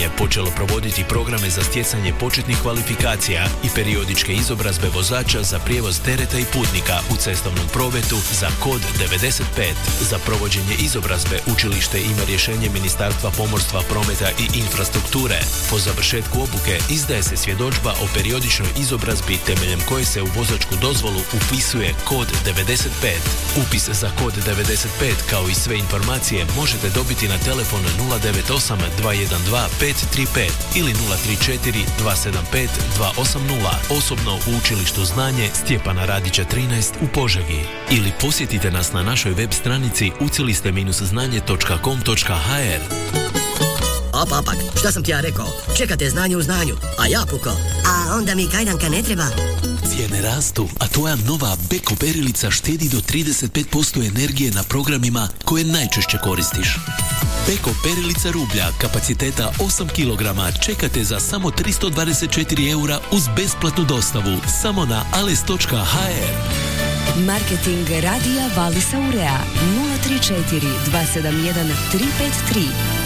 upravljanje počelo provoditi programe za stjecanje početnih kvalifikacija i periodičke izobrazbe vozača za prijevoz tereta i putnika u cestovnom prometu za kod 95. Za provođenje izobrazbe učilište ima rješenje Ministarstva pomorstva, prometa i infrastrukture. Po završetku obuke izdaje se svjedodžba o periodičnoj izobrazbi temeljem koje se u vozačku dozvolu upisuje kod 95. Upis za kod 95 kao i sve informacije možete dobiti na telefon 098 212 535 ili 034 275 280 osobno u učilištu Znanje Stjepana Radića 13 u Požegi. Ili posjetite nas na našoj web stranici uciliste-znanje.com.hr. Opak, šta sam ti ja rekao? Čekate znanje u znanju, a ja pukao. A onda mi kajdanka ne treba. Cijene rastu, a tvoja nova Beko perilica štedi do 35% energije na programima koje najčešće koristiš. Beko perilica rublja kapaciteta 8 kg čekate za samo 324 eura uz besplatnu dostavu samo na ales.hr. Marketing radija Valisa Urea 034 271 353